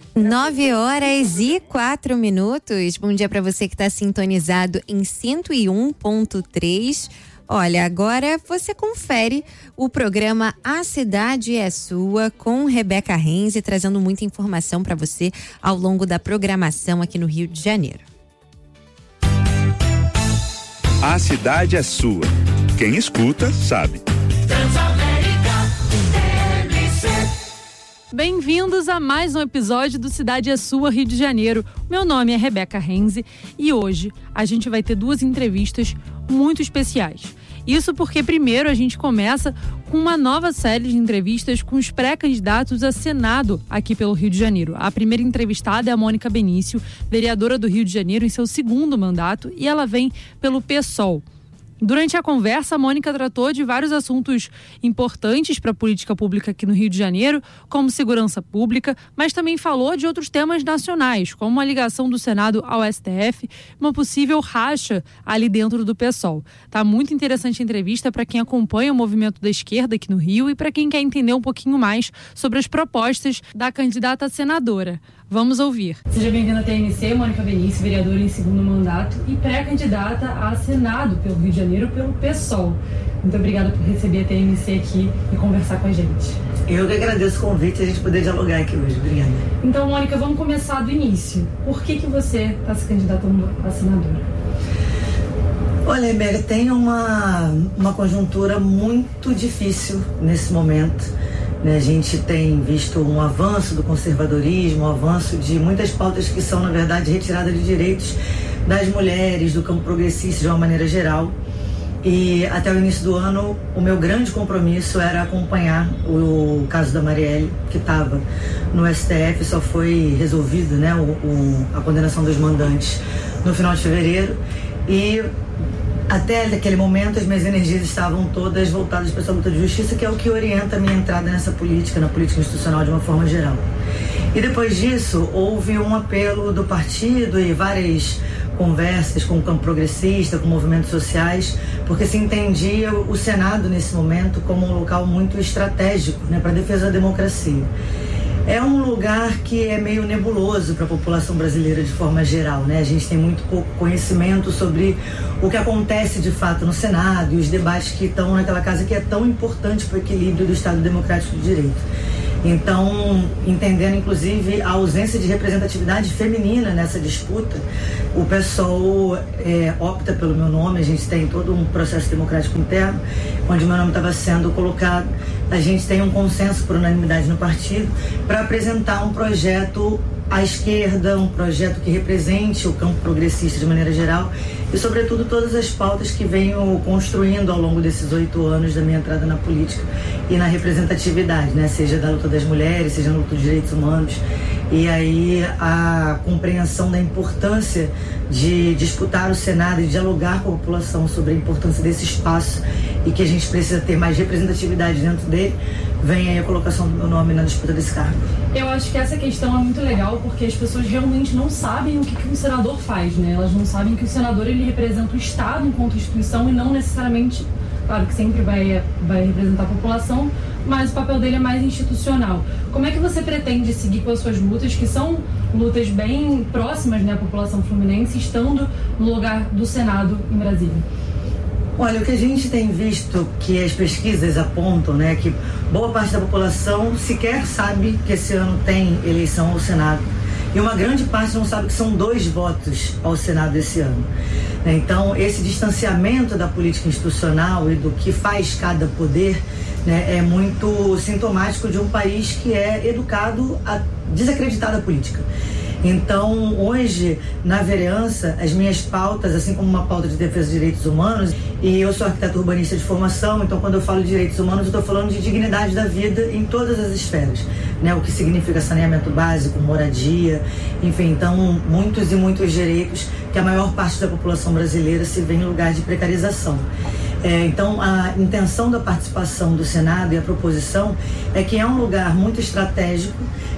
9h04. Bom dia para você que está sintonizado em 101.3. Olha, agora você confere o programa A Cidade é Sua com Rebeca Renze, trazendo muita informação para você ao longo da programação aqui no Rio de Janeiro. A Cidade é Sua. Quem escuta, sabe. Bem-vindos a mais um episódio do Cidade é Sua, Rio de Janeiro. Meu nome é Rebeca Renze e hoje a gente vai ter duas entrevistas muito especiais. Isso porque primeiro a gente começa com uma nova série de entrevistas com os pré-candidatos a Senado aqui pelo Rio de Janeiro. A primeira entrevistada é a Mônica Benício, vereadora do Rio de Janeiro em seu segundo mandato, e ela vem pelo PSOL. Durante a conversa, a Mônica tratou de vários assuntos importantes para a política pública aqui no Rio de Janeiro, como segurança pública, mas também falou de outros temas nacionais, como a ligação do Senado ao STF, uma possível racha ali dentro do PSOL. Tá muito interessante a entrevista para quem acompanha o movimento da esquerda aqui no Rio e para quem quer entender um pouquinho mais sobre as propostas da candidata a senadora. Vamos ouvir. Seja bem-vinda à TMC, Mônica Benício, vereadora em segundo mandato e pré-candidata a Senado pelo Rio de Janeiro pelo PSOL. Muito obrigada por receber a TMC aqui e conversar com a gente. Eu que agradeço o convite e a gente poder dialogar aqui hoje. Obrigada. Então, Mônica, vamos começar do início. Por que você está se candidatando a senadora? Olha, Rebeca, tem uma conjuntura muito difícil nesse momento. A gente tem visto um avanço do conservadorismo, um avanço de muitas pautas que são, na verdade, retirada de direitos das mulheres, do campo progressista de uma maneira geral. E até o início do ano, o meu grande compromisso era acompanhar o caso da Marielle, que estava no STF, só foi resolvido, né, a condenação dos mandantes no final de fevereiro. E até naquele momento as minhas energias estavam todas voltadas para essa luta de justiça, que é o que orienta a minha entrada nessa política, na política institucional de uma forma geral. E depois disso houve um apelo do partido e várias conversas com o campo progressista, com movimentos sociais, porque se entendia o Senado nesse momento como um local muito estratégico, né, para a defesa da democracia. É um lugar que é meio nebuloso para a população brasileira de forma geral, né? A gente tem muito pouco conhecimento sobre o que acontece de fato no Senado e os debates que estão naquela casa que é tão importante para o equilíbrio do Estado Democrático de Direito. Então, entendendo inclusive a ausência de representatividade feminina nessa disputa, o PSOL opta pelo meu nome. A gente tem todo um processo democrático interno, onde meu nome estava sendo colocado. A gente tem um consenso por unanimidade no partido para apresentar um projeto à esquerda, um projeto que represente o campo progressista de maneira geral e, sobretudo, todas as pautas que venho construindo ao longo desses 8 anos da minha entrada na política e na representatividade, né? Seja da luta das mulheres, seja na luta dos direitos humanos. E aí a compreensão da importância de disputar o Senado e dialogar com a população sobre a importância desse espaço e que a gente precisa ter mais representatividade dentro dele, vem aí a colocação do meu nome na disputa desse cargo. Eu acho que essa questão é muito legal porque as pessoas realmente não sabem o que um senador faz, né? Elas não sabem que o senador ele representa o Estado enquanto instituição e não necessariamente, claro que sempre vai representar a população, mas o papel dele é mais institucional. Como é que você pretende seguir com as suas lutas, que são lutas bem próximas, né, à população fluminense, estando no lugar do Senado em Brasília? Olha, o que a gente tem visto, que as pesquisas apontam, né, que boa parte da população sequer sabe que esse ano tem eleição ao Senado. E uma grande parte não sabe que são 2 votos ao Senado esse ano. Então, esse distanciamento da política institucional e do que faz cada poder, né, é muito sintomático de um país que é educado a desacreditar da política. Então, hoje, na vereança, as minhas pautas, assim como uma pauta de defesa de direitos humanos, e eu sou arquiteto urbanista de formação, então quando eu falo de direitos humanos, eu estou falando de dignidade da vida em todas as esferas, né? O que significa saneamento básico, moradia, enfim, então muitos e muitos direitos que a maior parte da população brasileira se vê em lugar de precarização. Então, a intenção da participação do Senado e a proposição é que é um lugar muito estratégico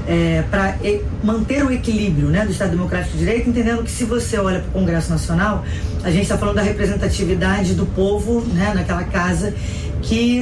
para manter o equilíbrio, né, do Estado Democrático de Direito, entendendo que se você olha para o Congresso Nacional, a gente está falando da representatividade do povo, né, naquela casa que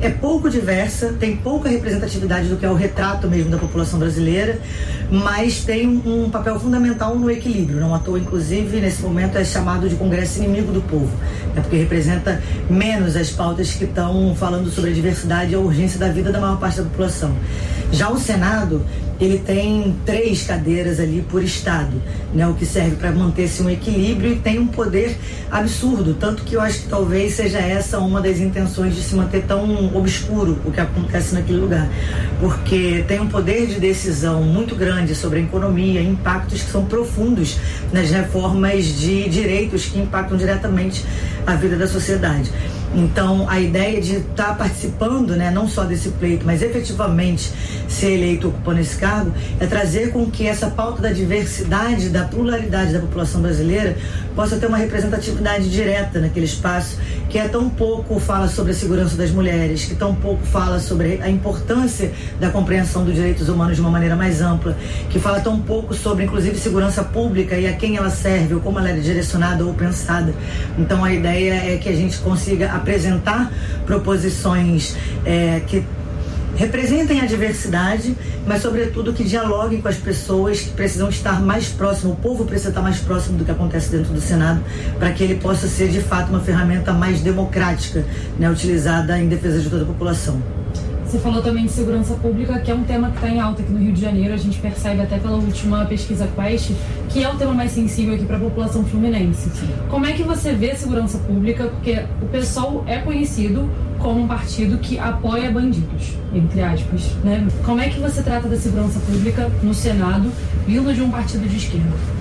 é pouco diversa, tem pouca representatividade do que é o retrato mesmo da população brasileira, mas tem um papel fundamental no equilíbrio. Não à toa, inclusive, nesse momento é chamado de Congresso Inimigo do Povo, porque representa menos as pautas que estão falando sobre a diversidade e a urgência da vida da maior parte da população. Já o Senado, ele tem 3 cadeiras ali por estado, né, o que serve para manter-se um equilíbrio, e tem um poder absurdo, tanto que eu acho que talvez seja essa uma das intenções de se manter tão obscuro o que acontece naquele lugar, porque tem um poder de decisão muito grande sobre a economia, impactos que são profundos nas reformas de direitos que impactam diretamente a vida da sociedade. Então, a ideia de estar participando, né, não só desse pleito, mas efetivamente ser eleito ocupando esse cargo, é trazer com que essa pauta da diversidade, da pluralidade da população brasileira possa ter uma representatividade direta naquele espaço, que tão pouco fala sobre a segurança das mulheres, que tão pouco fala sobre a importância da compreensão dos direitos humanos de uma maneira mais ampla, que fala tão pouco sobre, inclusive, segurança pública e a quem ela serve, ou como ela é direcionada ou pensada. Então, a ideia é que a gente consiga apresentar proposições que representem a diversidade, mas sobretudo que dialoguem com as pessoas que precisam estar mais próximo, o povo precisa estar mais próximo do que acontece dentro do Senado, para que ele possa ser de fato uma ferramenta mais democrática, né, utilizada em defesa de toda a população. Você falou também de segurança pública, que é um tema que está em alta aqui no Rio de Janeiro. A gente percebe até pela última pesquisa Quest que é o tema mais sensível aqui para a população fluminense. Como é que você vê a segurança pública? Porque o PSOL é conhecido como um partido que apoia bandidos, entre aspas, né? Como é que você trata da segurança pública no Senado, vindo de um partido de esquerda?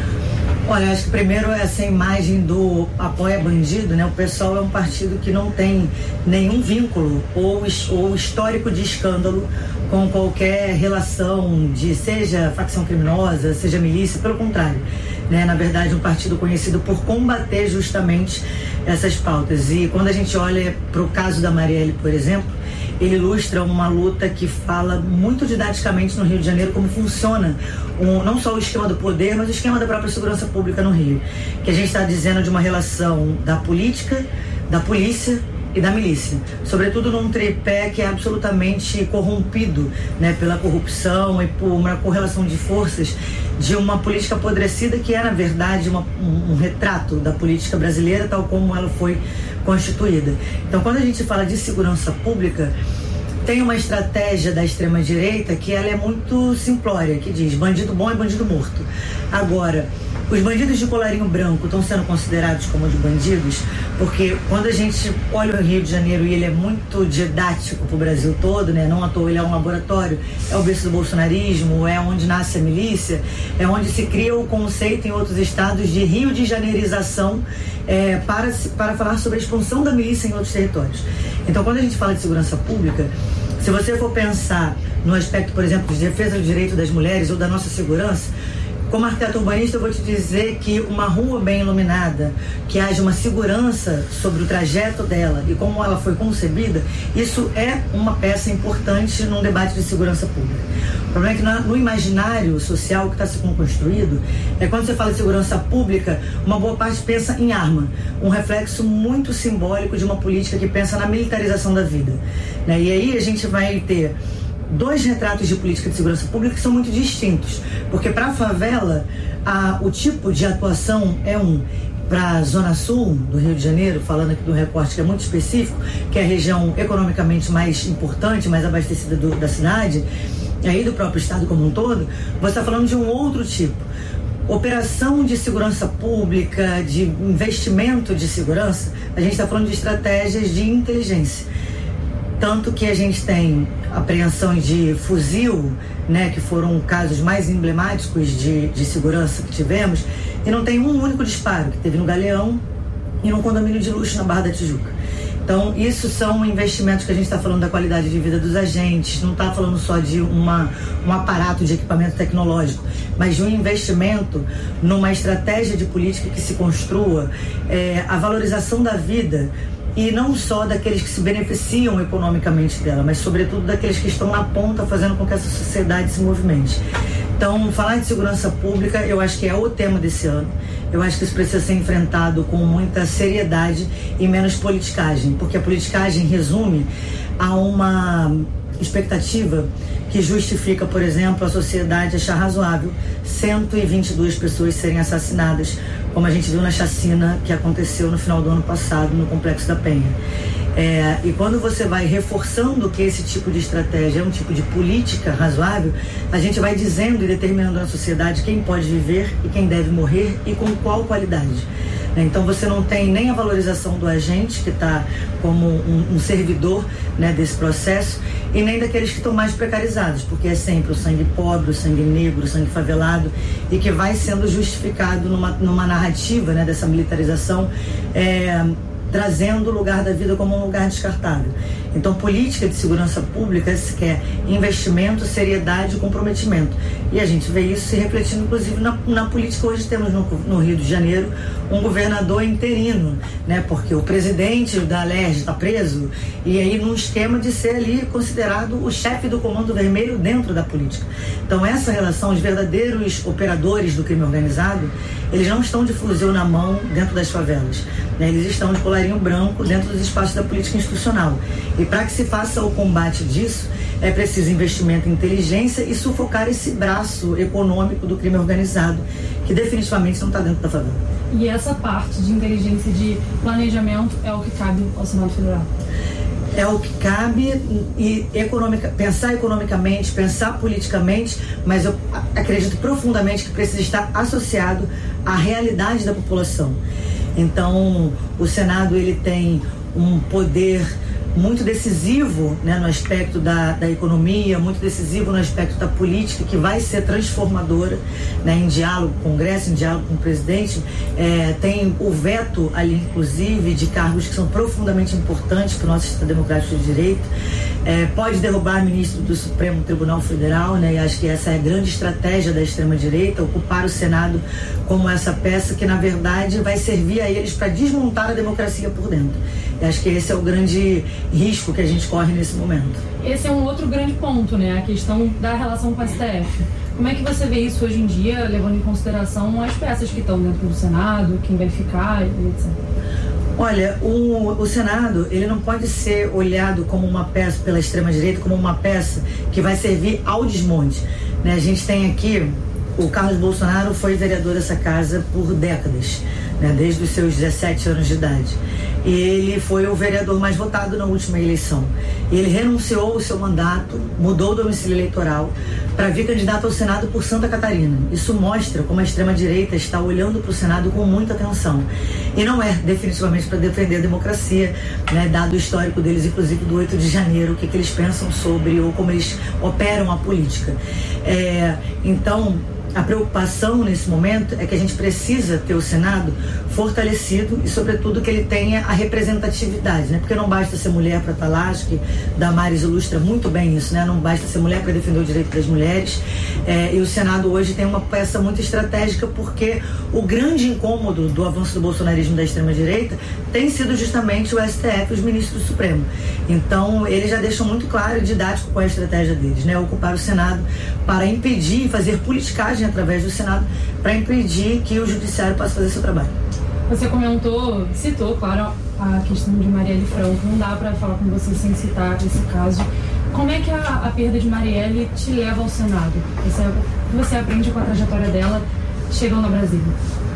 Olha, acho que primeiro essa imagem do apoia bandido, né? O PSOL é um partido que não tem nenhum vínculo ou histórico de escândalo com qualquer relação de, seja facção criminosa, seja milícia, pelo contrário, né? Na verdade, um partido conhecido por combater justamente essas pautas. E quando a gente olha para o caso da Marielle, por exemplo, ele ilustra uma luta que fala muito didaticamente no Rio de Janeiro como funciona não só o esquema do poder, mas o esquema da própria segurança pública no Rio. Que a gente está dizendo de uma relação da política, da polícia e da milícia, sobretudo num tripé que é absolutamente corrompido, né, pela corrupção e por uma correlação de forças de uma política apodrecida que é, na verdade, um retrato da política brasileira tal como ela foi constituída. Então, quando a gente fala de segurança pública, tem uma estratégia da extrema-direita que ela é muito simplória, que diz bandido bom é bandido morto. Agora, os bandidos de colarinho branco estão sendo considerados como de bandidos, porque quando a gente olha o Rio de Janeiro e ele é muito didático para o Brasil todo, né? Não à toa ele é um laboratório, é o berço do bolsonarismo, é onde nasce a milícia, é onde se cria o conceito em outros estados de Rio de Janeirização, para falar sobre a expansão da milícia em outros territórios. Então, quando a gente fala de segurança pública, se você for pensar no aspecto, por exemplo, de defesa do direito das mulheres ou da nossa segurança, como arquiteto urbanista, eu vou te dizer que uma rua bem iluminada, que haja uma segurança sobre o trajeto dela e como ela foi concebida, isso é uma peça importante num debate de segurança pública. O problema é que no imaginário social que está se construído, quando você fala de segurança pública, uma boa parte pensa em arma, um reflexo muito simbólico de uma política que pensa na militarização da vida, né? E aí a gente vai ter 2 retratos de política de segurança pública que são muito distintos, porque para a favela o tipo de atuação é para a Zona Sul do Rio de Janeiro, falando aqui do recorte que é muito específico, que é a região economicamente mais importante, mais abastecida da cidade, e aí do próprio estado como um todo, você está falando de um outro tipo. Operação de segurança pública, de investimento de segurança, a gente está falando de estratégias de inteligência. Tanto que a gente tem apreensões de fuzil, né, que foram casos mais emblemáticos de segurança que tivemos, e não tem um único disparo, que teve no Galeão e num condomínio de luxo na Barra da Tijuca. Então, isso são investimentos que a gente está falando da qualidade de vida dos agentes, não está falando só de um aparato de equipamento tecnológico, mas de um investimento numa estratégia de política que se construa a valorização da vida, e não só daqueles que se beneficiam economicamente dela, mas sobretudo daqueles que estão na ponta fazendo com que essa sociedade se movimente. Então, falar de segurança pública, eu acho que é o tema desse ano. Eu acho que isso precisa ser enfrentado com muita seriedade e menos politicagem, porque a politicagem resume há uma expectativa que justifica, por exemplo, a sociedade achar razoável 122 pessoas serem assassinadas, como a gente viu na chacina que aconteceu no final do ano passado no Complexo da Penha. E quando você vai reforçando que esse tipo de estratégia é um tipo de política razoável, a gente vai dizendo e determinando na sociedade quem pode viver e quem deve morrer e com qual qualidade. Então você não tem nem a valorização do agente, que está como um servidor, né, desse processo, e nem daqueles que estão mais precarizados, porque é sempre o sangue pobre, o sangue negro, o sangue favelado, e que vai sendo justificado numa narrativa, né, dessa militarização, trazendo o lugar da vida como um lugar descartável. Então, política de segurança pública se quer investimento, seriedade e comprometimento. E a gente vê isso se refletindo, inclusive, na política. Hoje temos no Rio de Janeiro um governador interino, né? Porque o presidente da Alerj está preso, e aí num esquema de ser ali considerado o chefe do Comando Vermelho dentro da política. Então, essa relação, os verdadeiros operadores do crime organizado, eles não estão de fuzil na mão dentro das favelas, né? Eles estão de colarinho branco dentro dos espaços da política institucional. E para que se faça o combate disso, é preciso investimento em inteligência e sufocar esse braço econômico do crime organizado, que definitivamente não está dentro da favela. E essa parte de inteligência e de planejamento é o que cabe ao Senado Federal? É o que cabe, e pensar economicamente, pensar politicamente, mas eu acredito profundamente que precisa estar associado à realidade da população. Então, o Senado, ele tem um poder muito decisivo, né, no aspecto da economia, muito decisivo no aspecto da política, que vai ser transformadora, né, em diálogo com o Congresso, em diálogo com o presidente. Tem o veto ali, inclusive, de cargos que são profundamente importantes para o nosso Estado Democrático de Direito. Pode derrubar ministro do Supremo Tribunal Federal, né, e acho que essa é a grande estratégia da extrema-direita, ocupar o Senado como essa peça que, na verdade, vai servir a eles para desmontar a democracia por dentro. E acho que esse é o grande risco que a gente corre nesse momento. Esse é um outro grande ponto, né? A questão da relação com a STF. Como é que você vê isso hoje em dia, levando em consideração as peças que estão dentro do Senado, quem vai ficar, etc.? Olha, o Senado, ele não pode ser olhado como uma peça pela extrema-direita, como uma peça que vai servir ao desmonte, né? A gente tem aqui, o Carlos Bolsonaro foi vereador dessa casa por décadas, né? Desde os seus 17 anos de idade. E ele foi o vereador mais votado na última eleição. Ele renunciou ao seu mandato, mudou o domicílio eleitoral para vir candidato ao Senado por Santa Catarina. Isso mostra como a extrema-direita está olhando para o Senado com muita atenção. E não é definitivamente para defender a democracia, né, dado o histórico deles, inclusive do 8 de janeiro, o que eles pensam sobre ou como eles operam a política. Então, a preocupação nesse momento é que a gente precisa ter o Senado fortalecido e, sobretudo, que ele tenha a representatividade, né? Porque não basta ser mulher para estar lá, acho que Damares ilustra muito bem isso, né? Não basta ser mulher para defender o direito das mulheres. E o Senado hoje tem uma peça muito estratégica, porque o grande incômodo do avanço do bolsonarismo da extrema-direita tem sido justamente o STF e os ministros do Supremo. Então, eles já deixam muito claro e didático qual é a estratégia deles, né? Ocupar o Senado para impedir e fazer politicagem através do Senado para impedir que o judiciário possa fazer seu trabalho. Você citou, claro, a questão de Marielle Franco. Não dá para falar com você sem citar esse caso. Como é que a perda de Marielle te leva ao Senado? O que você aprende com a trajetória dela chegando a Brasília?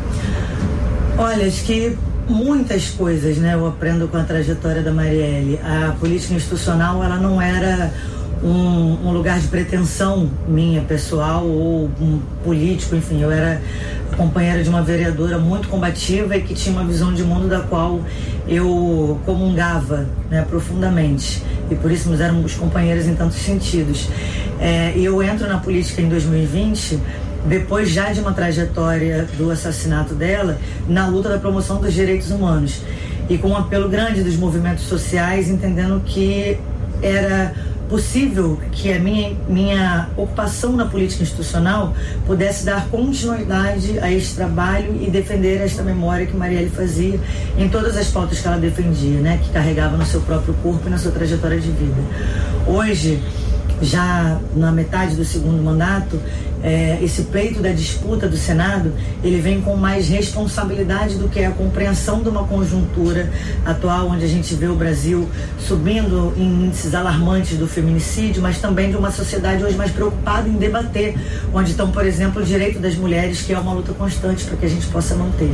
Olha, acho que muitas coisas, né, eu aprendo com a trajetória da Marielle. A política institucional, ela não era um lugar de pretensão minha, pessoal, ou um político, enfim, eu era companheira de uma vereadora muito combativa e que tinha uma visão de mundo da qual eu comungava, né, profundamente, e por isso nós éramos companheiras em tantos sentidos. E eu entro na política em 2020, depois já de uma trajetória do assassinato dela, na luta da promoção dos direitos humanos, e com um apelo grande dos movimentos sociais, entendendo que era possível que a minha ocupação na política institucional pudesse dar continuidade a este trabalho e defender esta memória que Marielle fazia em todas as pautas que ela defendia, né, que carregava no seu próprio corpo e na sua trajetória de vida. Hoje, já na metade do segundo mandato, esse pleito da disputa do Senado, ele vem com mais responsabilidade do que a compreensão de uma conjuntura atual, onde a gente vê o Brasil subindo em índices alarmantes do feminicídio, mas também de uma sociedade hoje mais preocupada em debater, onde estão, por exemplo, o direito das mulheres, que é uma luta constante para que a gente possa manter.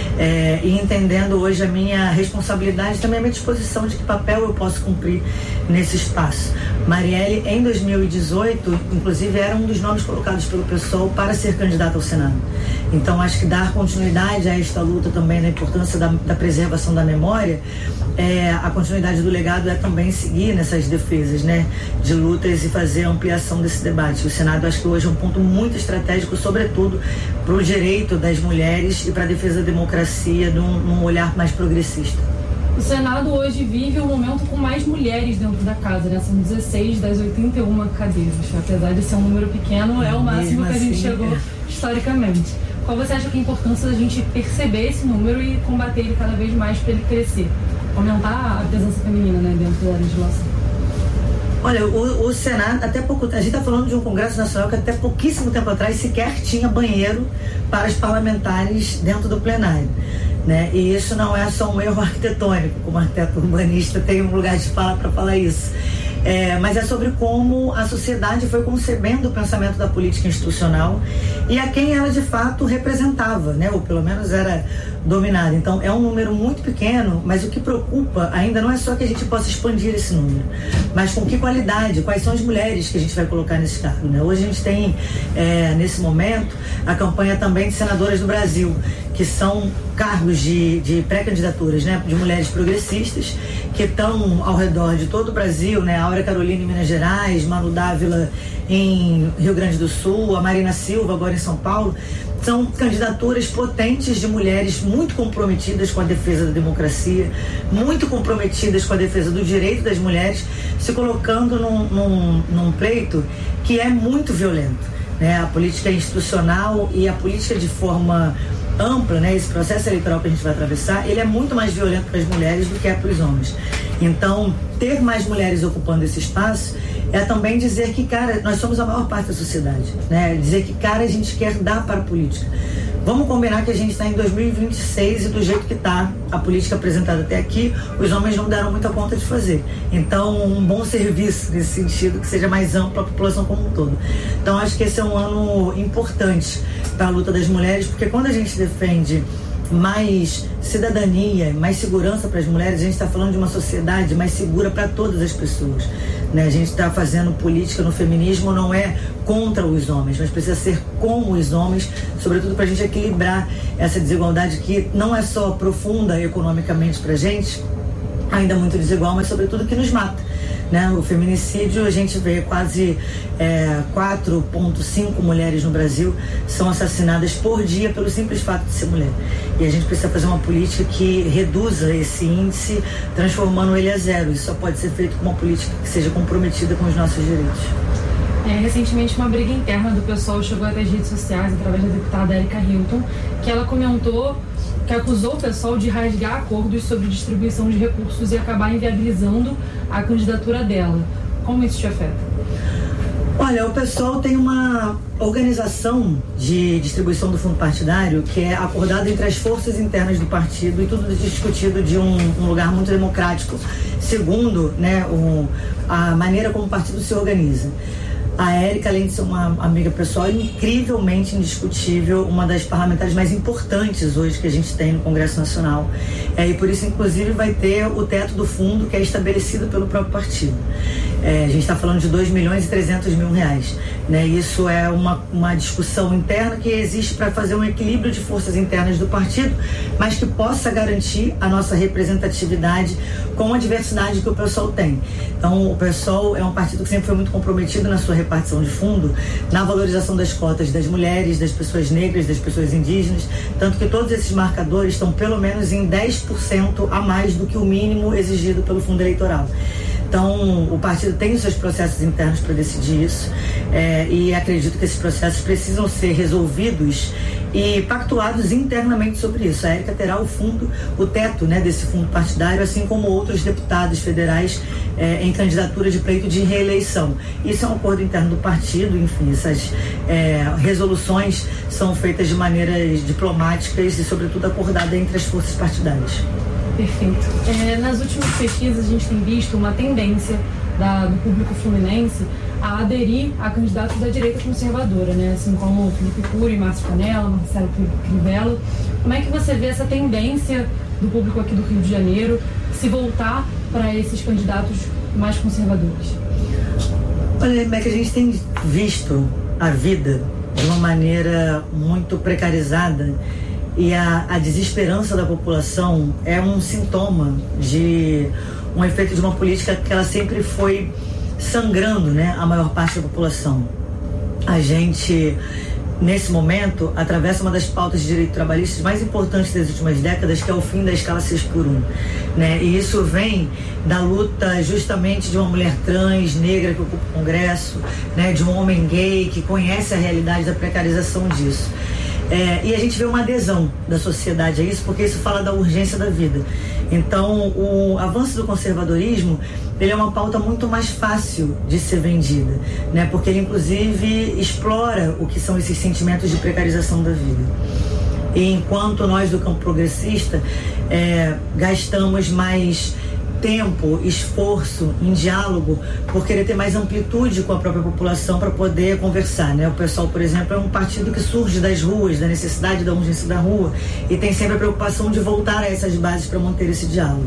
E entendendo hoje a minha responsabilidade, também a minha disposição de que papel eu posso cumprir nesse espaço. Marielle, em 2018, inclusive, era um dos nomes colocados pelo PSOL para ser candidata ao Senado. Então, acho que dar continuidade a esta luta também, da importância da preservação da memória, a continuidade do legado é também seguir nessas defesas, né, de lutas e fazer a ampliação desse debate. O Senado, acho que hoje é um ponto muito estratégico, sobretudo para o direito das mulheres e para a defesa da democracia num olhar mais progressista. O Senado hoje vive um momento com mais mulheres dentro da casa, né? São 16 das 81 cadeiras. Apesar de ser um número pequeno, é o máximo que a gente chegou historicamente. Qual você acha que é a importância da gente perceber esse número e combater ele cada vez mais para ele crescer? Aumentar a presença feminina, né, dentro da legislação? Olha, o Senado, até pouco, a gente está falando de um Congresso Nacional que até pouquíssimo tempo atrás sequer tinha banheiro para os parlamentares dentro do plenário, né? E isso não é só um erro arquitetônico, como arquiteto urbanista tem um lugar de fala para falar isso. Mas é sobre como a sociedade foi concebendo o pensamento da política institucional e a quem ela de fato representava, né? Ou pelo menos era dominada. Então é um número muito pequeno, mas o que preocupa ainda não é só que a gente possa expandir esse número, mas com que qualidade, quais são as mulheres que a gente vai colocar nesse cargo, né? Hoje a gente tem, nesse momento, a campanha também de senadoras do Brasil, que são cargos de pré-candidaturas, né, de mulheres progressistas que estão ao redor de todo o Brasil, né? A Áurea Carolina em Minas Gerais, Manu Dávila em Rio Grande do Sul, a Marina Silva agora em São Paulo. São candidaturas potentes de mulheres muito comprometidas com a defesa da democracia, muito comprometidas com a defesa do direito das mulheres, se colocando num pleito que é muito violento, né? A política institucional e a política de forma ampla, né, esse processo eleitoral que a gente vai atravessar, ele é muito mais violento para as mulheres do que é para os homens. Então, ter mais mulheres ocupando esse espaço é também dizer que, cara, nós somos a maior parte da sociedade, né? Dizer que, cara, a gente quer dar para a política. Vamos combinar que a gente está em 2026 e do jeito que está a política apresentada até aqui, os homens não deram muita conta de fazer. Então, um bom serviço nesse sentido, que seja mais amplo para a população como um todo. Então, acho que esse é um ano importante para a luta das mulheres, porque quando a gente defende mais cidadania, mais segurança para as mulheres, a gente está falando de uma sociedade mais segura para todas as pessoas, né? A gente está fazendo política no feminismo, não é contra os homens, mas precisa ser com os homens, sobretudo para a gente equilibrar essa desigualdade que não é só profunda economicamente para a gente, ainda muito desigual, mas sobretudo que nos mata, né? O feminicídio, a gente vê quase 4,5 mulheres no Brasil são assassinadas por dia pelo simples fato de ser mulher. E a gente precisa fazer uma política que reduza esse índice, transformando ele a zero. Isso só pode ser feito com uma política que seja comprometida com os nossos direitos. Recentemente, uma briga interna do PSOL chegou até as redes sociais através da deputada Erika Hilton, que ela comentou que acusou o PSOL de rasgar acordos sobre distribuição de recursos e acabar inviabilizando a candidatura dela. Como isso te afeta? Olha, o PSOL tem uma organização de distribuição do fundo partidário que é acordada entre as forças internas do partido e tudo discutido de um lugar muito democrático, segundo, né, a maneira como o partido se organiza. A Erika, além de ser uma amiga pessoal, é incrivelmente indiscutível, uma das parlamentares mais importantes hoje que a gente tem no Congresso Nacional. E por isso, inclusive, vai ter o teto do fundo que é estabelecido pelo próprio partido. A gente está falando de R$2.300.000, né? Isso é uma discussão interna que existe para fazer um equilíbrio de forças internas do partido, mas que possa garantir a nossa representatividade com a diversidade que o PSOL tem. Então, o PSOL é um partido que sempre foi muito comprometido na sua repartição de fundo, na valorização das cotas das mulheres, das pessoas negras, das pessoas indígenas, tanto que todos esses marcadores estão pelo menos em 10% a mais do que o mínimo exigido pelo fundo eleitoral. Então, o partido tem os seus processos internos para decidir isso, e acredito que esses processos precisam ser resolvidos e pactuados internamente sobre isso. A Érica terá o teto, né, desse fundo partidário, assim como outros deputados federais em candidatura de pleito de reeleição. Isso é um acordo interno do partido, enfim, essas resoluções são feitas de maneiras diplomáticas e, sobretudo, acordadas entre as forças partidárias. Perfeito. Nas últimas pesquisas, a gente tem visto uma tendência do público fluminense a aderir a candidatos da direita conservadora, né? Assim como Felipe Cury, Márcio Canella, Marcelo Crivella. Como é que você vê essa tendência do público aqui do Rio de Janeiro se voltar para esses candidatos mais conservadores? Olha, Rebeca, a gente tem visto a vida de uma maneira muito precarizada e a desesperança da população é um sintoma de um efeito de uma política que ela sempre foi sangrando, né, a maior parte da população. A gente, nesse momento, atravessa uma das pautas de direito trabalhista mais importantes das últimas décadas, que é o fim da escala 6x1, né? E isso vem da luta justamente de uma mulher trans, negra, que ocupa o Congresso, né, de um homem gay que conhece a realidade da precarização disso. E a gente vê uma adesão da sociedade a isso, porque isso fala da urgência da vida. Então, o avanço do conservadorismo, ele é uma pauta muito mais fácil de ser vendida, né? Porque ele, inclusive, explora o que são esses sentimentos de precarização da vida. E enquanto nós do campo progressista gastamos mais tempo, esforço em diálogo por querer ter mais amplitude com a própria população para poder conversar, né? O PSOL, por exemplo, é um partido que surge das ruas, da necessidade, da urgência da rua, e tem sempre a preocupação de voltar a essas bases para manter esse diálogo.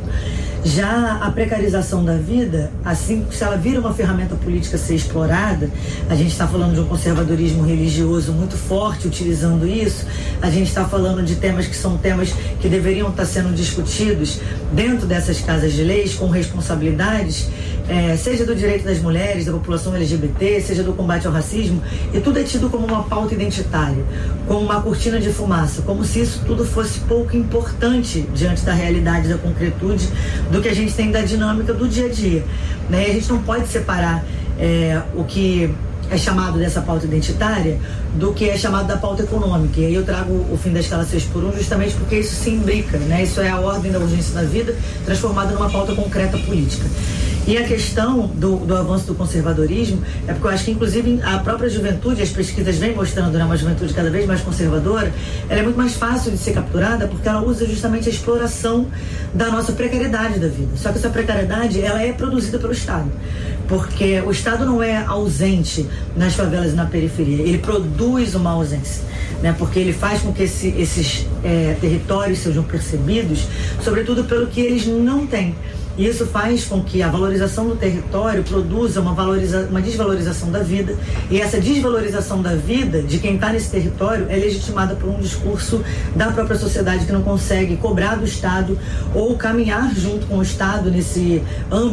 Já a precarização da vida, assim, se ela vira uma ferramenta política a ser explorada, a gente está falando de um conservadorismo religioso muito forte utilizando isso, a gente está falando de temas que são temas que deveriam estar sendo discutidos dentro dessas casas de leis com responsabilidades, seja do direito das mulheres, da população LGBT, seja do combate ao racismo, e tudo é tido como uma pauta identitária, como uma cortina de fumaça, como se isso tudo fosse pouco importante diante da realidade, da concretude, do que a gente tem da dinâmica do dia a dia, né? A gente não pode separar o que é chamado dessa pauta identitária do que é chamado da pauta econômica. E aí eu trago o fim da escala 6x1 justamente porque isso se imbrica, né? Isso é a ordem da urgência da vida transformada numa pauta concreta política. E a questão do avanço do conservadorismo é porque eu acho que, inclusive, a própria juventude, as pesquisas vêm mostrando, né, uma juventude cada vez mais conservadora, ela é muito mais fácil de ser capturada porque ela usa justamente a exploração da nossa precariedade da vida. Só que essa precariedade, ela é produzida pelo Estado, porque o Estado não é ausente nas favelas e na periferia, ele produz uma ausência, né? Porque ele faz com que esses territórios sejam percebidos, sobretudo pelo que eles não têm. E isso faz com que a valorização do território produza uma desvalorização da vida, e essa desvalorização da vida de quem está nesse território é legitimada por um discurso da própria sociedade que não consegue cobrar do Estado ou caminhar junto com o Estado nesse âmbito